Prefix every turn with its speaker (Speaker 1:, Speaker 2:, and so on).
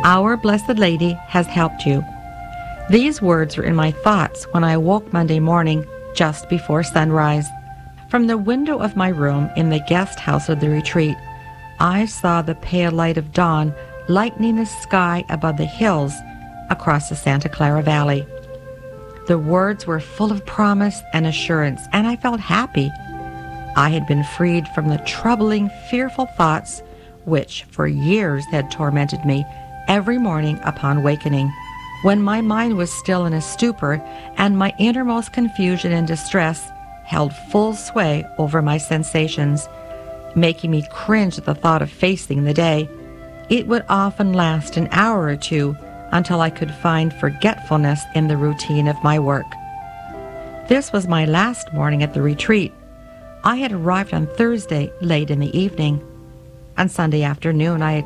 Speaker 1: Our Blessed Lady has helped you. These words were in my thoughts when I awoke Monday morning just before sunrise. From the window of my room in the guest house of the retreat, I saw the pale light of dawn lightening the sky above the hills across the Santa Clara Valley. The words were full of promise and assurance, and I felt happy. I had been freed from the troubling, fearful thoughts which for years had tormented me every morning upon wakening, when my mind was still in a stupor and my innermost confusion and distress held full sway over my sensations, making me cringe at the thought of facing the day. It would often last an hour or two until I could find forgetfulness in the routine of my work. This was my last morning at the retreat. I had arrived on Thursday late in the evening. On Sunday afternoon, I had